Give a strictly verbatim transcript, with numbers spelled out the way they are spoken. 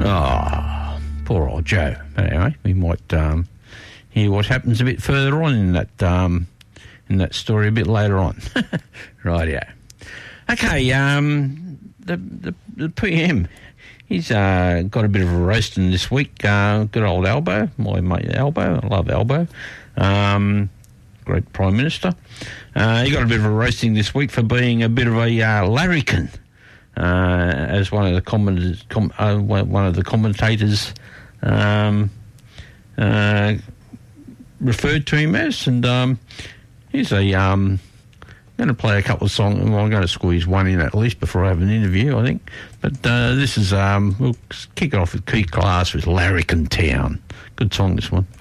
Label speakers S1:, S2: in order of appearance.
S1: Oh, poor old Joe. Anyway, we might um, hear what happens a bit further on in that um, in that story a bit later on. Rightio. Okay, um, the, the the P M, he's uh, got a bit of a roasting this week. Uh, good old Albo, my mate Albo. I love Albo. Um, great Prime Minister. Uh, he got a bit of a roasting this week for being a bit of a uh, larrikin, uh, as one of the commentators, com- uh, one of the commentators um, uh, referred to him as. And um, here's a. Um, I'm going to play a couple of songs. Well, I'm going to squeeze one in at least before I have an interview, I think. But uh, this is, um, we'll kick it off with Keith Glass with Larrikin Town. Good song, this one.